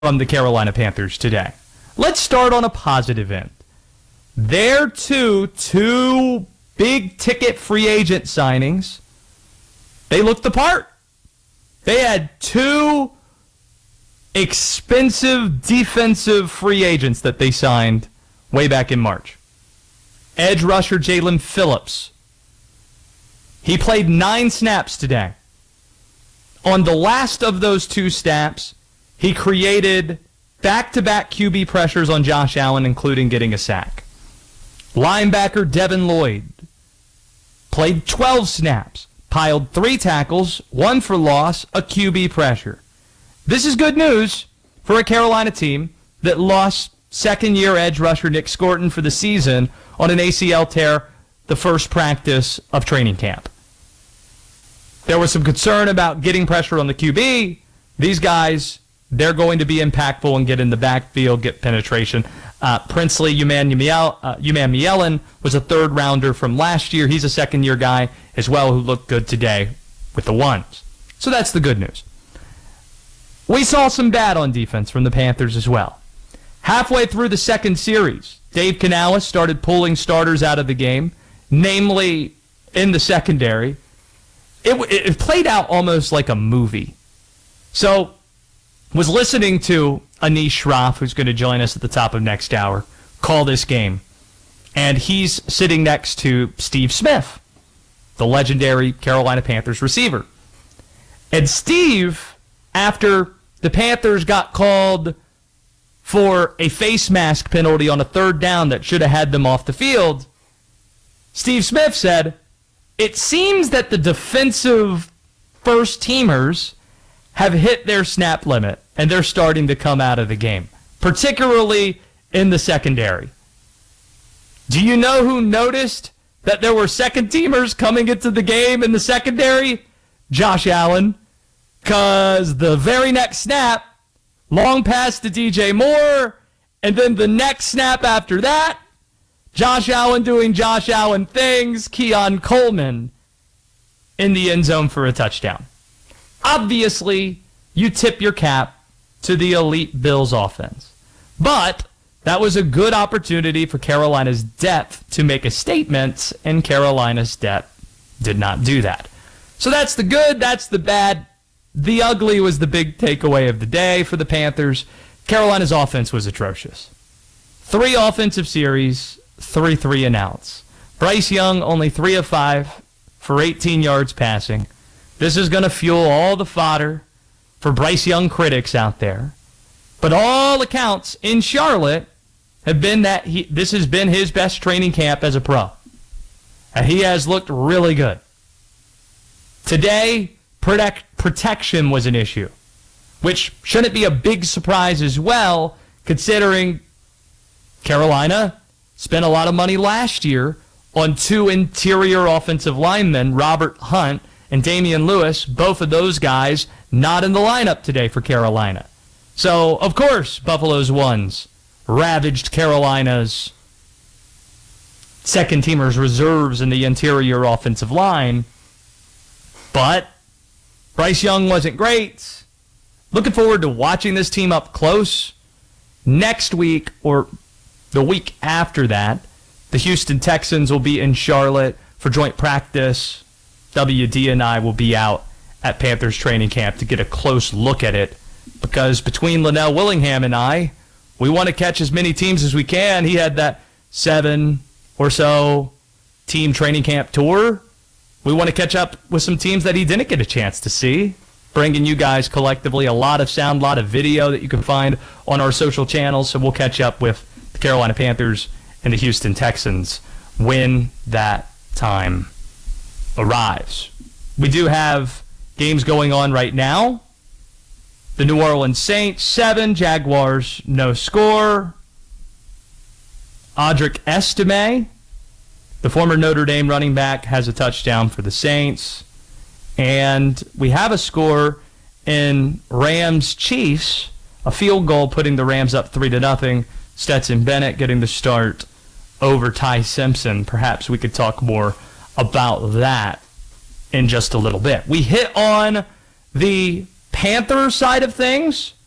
from the Carolina Panthers today. Let's start on a positive end. Their two big-ticket free agent signings, they looked the part. They had two expensive defensive free agents that they signed way back in March. Edge rusher Jalen Phillips. He played 9 snaps today. On the last of those 2 snaps, he created back-to-back QB pressures on Josh Allen, including getting a sack. Linebacker Devin Lloyd played 12 snaps, piled 3 tackles, 1 for loss, a QB pressure. This is good news for a Carolina team that lost second-year edge rusher Nick Scorton for the season on an ACL tear the first practice of training camp. There was some concern about getting pressure on the QB. These guys, they're going to be impactful and get in the backfield, get penetration. Princely Umanmielen was a third-rounder from last year. He's a second-year guy as well who looked good today with the ones. So that's the good news. We saw some bad on defense from the Panthers as well. Halfway through the second series, Dave Canales started pulling starters out of the game, namely in the secondary. It played out almost like a movie. So, was listening to Anish Shroff, who's going to join us at the top of next hour, call this game. And he's sitting next to Steve Smith, the legendary Carolina Panthers receiver. And Steve, after the Panthers got called for a face mask penalty on a third down that should have had them off the field, Steve Smith said, "It seems that the defensive first-teamers have hit their snap limit, and they're starting to come out of the game, particularly in the secondary." Do you know who noticed that there were second-teamers coming into the game in the secondary? Josh Allen, because the very next snap, long pass to DJ Moore, and then the next snap after that, Josh Allen doing Josh Allen things, Keon Coleman in the end zone for a touchdown. Obviously, you tip your cap to the elite Bills offense. But that was a good opportunity for Carolina's depth to make a statement, and Carolina's depth did not do that. So that's the good, that's the bad. The ugly was the big takeaway of the day for the Panthers. Carolina's offense was atrocious. 3 offensive series, 3 and outs. Bryce Young only 3 of 5 for 18 yards passing. This is going to fuel all the fodder for Bryce Young critics out there. But all accounts in Charlotte have been that this has been his best training camp as a pro. And he has looked really good. Today, protection was an issue, which shouldn't be a big surprise as well, considering Carolina spent a lot of money last year on 2 interior offensive linemen, Robert Hunt and Damian Lewis, both of those guys not in the lineup today for Carolina. So, of course, Buffalo's ones ravaged Carolina's second-teamers reserves in the interior offensive line. But Bryce Young wasn't great. Looking forward to watching this team up close. Next week, or the week after that, the Houston Texans will be in Charlotte for joint practice. WD and I will be out at Panthers training camp to get a close look at it, because between Linnell Willingham and I, we want to catch as many teams as we can. He had that 7 or so team training camp tour. We want to catch up with some teams that he didn't get a chance to see, bringing you guys collectively a lot of sound, a lot of video that you can find on our social channels. So we'll catch up with the Carolina Panthers and the Houston Texans when that time arrives. We do have games going on right now. The New Orleans Saints, 7. Jaguars, no score. Audric Estime, the former Notre Dame running back, has a touchdown for the Saints. And we have a score in Rams-Chiefs, a field goal putting the Rams up 3-0. Stetson Bennett getting the start over Ty Simpson. Perhaps we could talk more about that in just a little bit. We hit on the Panther side of things